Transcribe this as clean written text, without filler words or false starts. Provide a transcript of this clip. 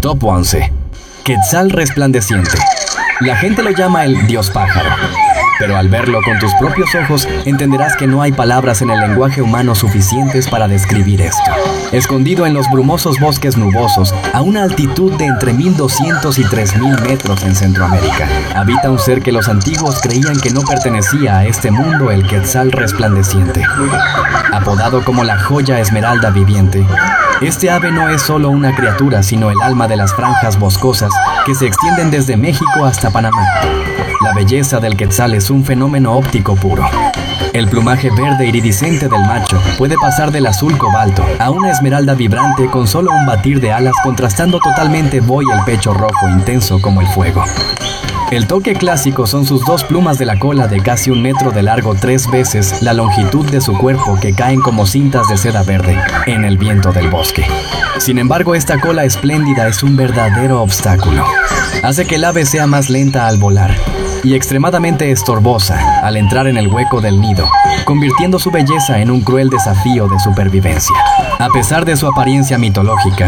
Top 11. Quetzal resplandeciente. La gente lo llama el dios pájaro, pero al verlo con tus propios ojos entenderás que no hay palabras en el lenguaje humano suficientes para describir esto. Escondido en los brumosos bosques nubosos, a una altitud de entre 1200 y 3000 metros en Centroamérica, habita un ser que los antiguos creían que no pertenecía a este mundo, el Quetzal resplandeciente. Apodado como la joya esmeralda viviente, este ave no es solo una criatura, sino el alma de las franjas boscosas que se extienden desde México hasta Panamá. La belleza del quetzal es un fenómeno óptico puro. El plumaje verde iridiscente del macho puede pasar del azul cobalto a una esmeralda vibrante con solo un batir de alas, contrastando totalmente el pecho rojo intenso como el fuego. El toque clásico son sus dos plumas de la cola de casi 1 metro de largo, 3 veces la longitud de su cuerpo, que caen como cintas de seda verde en el viento del bosque. Sin embargo, esta cola espléndida es un verdadero obstáculo. Hace que el ave sea más lenta al volar y extremadamente estorbosa al entrar en el hueco del nido, convirtiendo su belleza en un cruel desafío de supervivencia. A pesar de su apariencia mitológica,